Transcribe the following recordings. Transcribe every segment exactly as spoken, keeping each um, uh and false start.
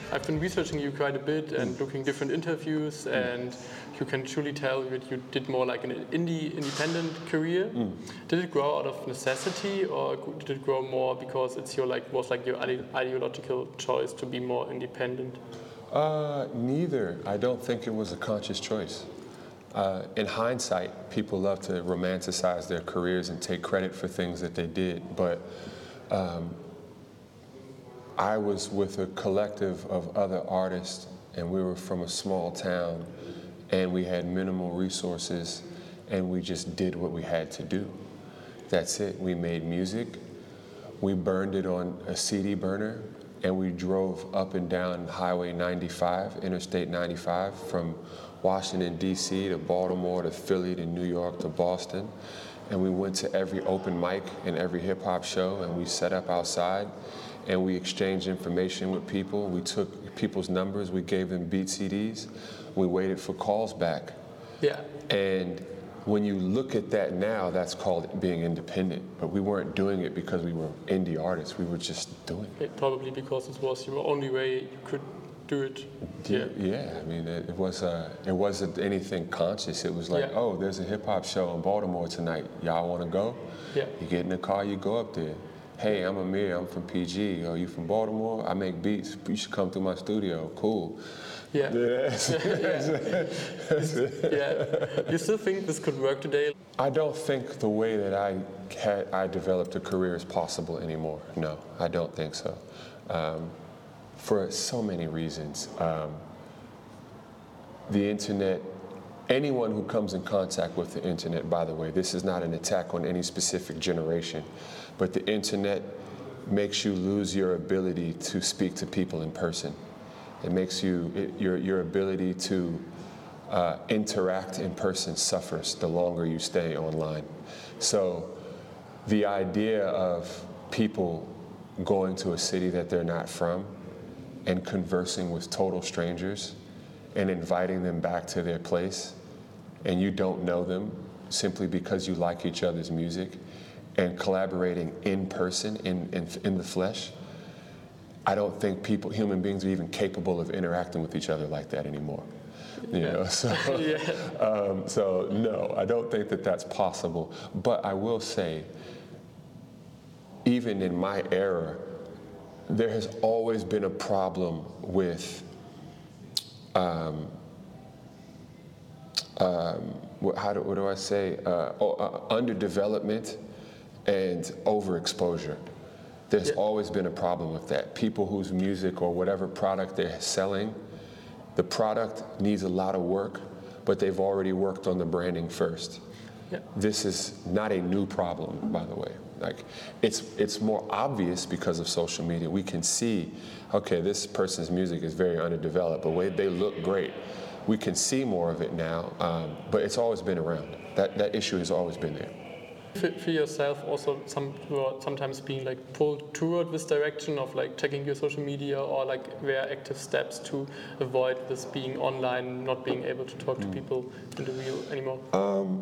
I've been researching you quite a bit and Mm. looking different interviews, and you can truly tell that you did more like an indie, independent career. Mm. Did it grow out of necessity, or did it grow more because it's your like was like your ide- ideological choice to be more independent? Uh, neither. I don't think it was a conscious choice. Uh, in hindsight, people love to romanticize their careers and take credit for things that they did, but um, I was with a collective of other artists, and we were from a small town, and we had minimal resources, and we just did what we had to do. That's it. We made music, we burned it on a C D burner, and we drove up and down Highway ninety-five, Interstate ninety-five, from Washington, D C to Baltimore to Philly to New York to Boston. And we went to every open mic and every hip hop show, and we set up outside, and we exchanged information with people. We took people's numbers, we gave them beat C Ds, we waited for calls back. Yeah. And when you look at that now, that's called being independent. But we weren't doing it because we were indie artists. We were just doing it. It probably because it was your only way you could do it. Yeah, yeah. I mean, it, it was. Uh, it wasn't anything conscious. It was like, Yeah. oh, there's a hip hop show in Baltimore tonight. Y'all want to go? Yeah. You get in the car, you go up there. Hey, I'm Amir. I'm from P G. Oh, you from Baltimore? I make beats. You should come through my studio. Cool. Yeah. Yeah. yeah. yeah. You still think this could work today? I don't think the way that I had, I developed a career is possible anymore. No, I don't think so. Um, for so many reasons. Um, the internet, anyone who comes in contact with the internet, by the way, this is not an attack on any specific generation, but the internet makes you lose your ability to speak to people in person. It makes you, it, your, your ability to uh, interact in person suffers the longer you stay online. So the idea of people going to a city that they're not from and conversing with total strangers and inviting them back to their place, and you don't know them simply because you like each other's music, and collaborating in person, in, in, in the flesh, I don't think people, human beings are even capable of interacting with each other like that anymore. You Yeah. know, so, Yeah. um, so no, I don't think that that's possible. But I will say, even in my era, there has always been a problem with um, um, what, how do, what do I say? Uh, oh, uh, underdevelopment and overexposure. There's Yeah. always been a problem with that. People whose music or whatever product they're selling, the product needs a lot of work, but they've already worked on the branding first. Yeah. This is not a new problem, by the way. Like, it's it's more obvious because of social media. We can see, okay, this person's music is very underdeveloped, but wait, they look great. We can see more of it now, um, but it's always been around. That that issue has always been there. For, for yourself, also some sometimes being like pulled toward this direction of like checking your social media, or like were active steps to avoid this being online, not being able to talk to people in the real anymore? Um,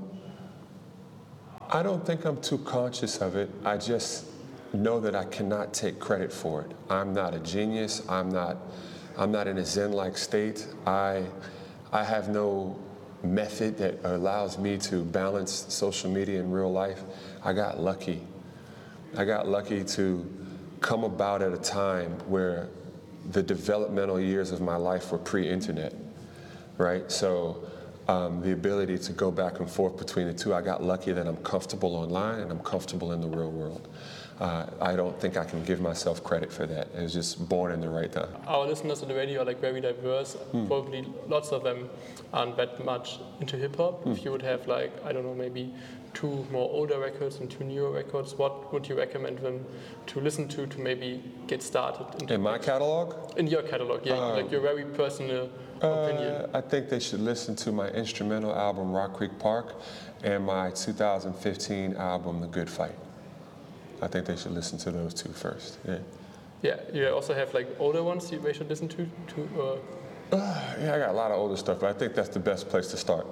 I don't think I'm too conscious of it. I just know that I cannot take credit for it. I'm not a genius. I'm not. I'm not in a Zen-like state. I, I have no method that allows me to balance social media in real life. I got lucky. I got lucky to come about at a time where the developmental years of my life were pre-internet, right? So um, the ability to go back and forth between the two, I got lucky that I'm comfortable online and I'm comfortable in the real world. Uh, I don't think I can give myself credit for that. I was just born in the right time. Our listeners on the radio are like very diverse. Mm. Probably lots of them aren't that much into hip hop. Mm. If you would have like, I don't know, maybe two more older records and two newer records, what would you recommend them to listen to to maybe get started? Into In my catalog? In your catalog, yeah, Um, like your very personal opinion. Uh, I think they should listen to my instrumental album, Rock Creek Park, and my two thousand fifteen album, The Good Fight. I think they should listen to those two first. Yeah. Yeah, you also have like older ones you they should listen to. to uh... Uh, yeah, I got a lot of older stuff, but I think that's the best place to start.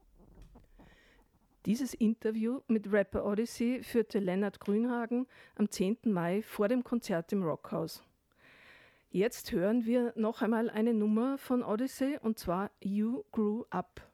Dieses Interview mit Rapper Odyssey führte Lennart Grünhagen am zehnten Mai vor dem Konzert im Rockhaus. Jetzt hören wir noch einmal eine Nummer von Odyssey und zwar You Grew Up.